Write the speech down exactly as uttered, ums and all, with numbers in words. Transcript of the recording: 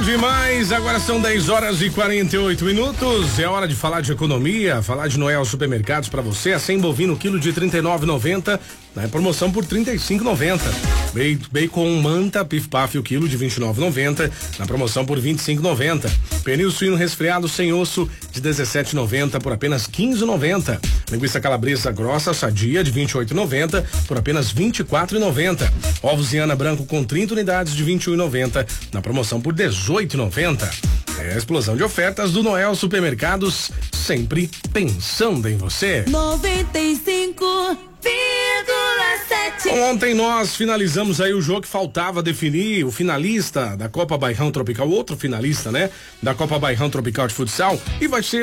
demais, agora são dez horas e quarenta e oito minutos. É hora de falar de economia, falar de Noel Supermercados para você. A cem bovino, quilo de trinta e nove reais e noventa centavos, na promoção por trinta e cinco reais e noventa centavos. Bacon manta pif paf, o quilo de vinte e nove reais e noventa centavos, na promoção por vinte e cinco reais e noventa centavos. Pernil suíno resfriado sem osso de dezessete reais e noventa centavos por apenas quinze reais e noventa centavos. Linguiça calabresa grossa sadia de vinte e oito reais e noventa centavos por apenas vinte e quatro reais e noventa centavos. Ovos Iana branco com trinta unidades de vinte e um reais e noventa centavos, na promoção por dezoito reais e noventa centavos. É a explosão de ofertas do Noel Supermercados, sempre pensando em você. noventa e cinco vírgula sete. Ontem nós finalizamos aí o jogo que faltava definir o finalista da Copa Bairrão Tropical, outro finalista, né? Da Copa Bairrão Tropical de Futsal, e vai ser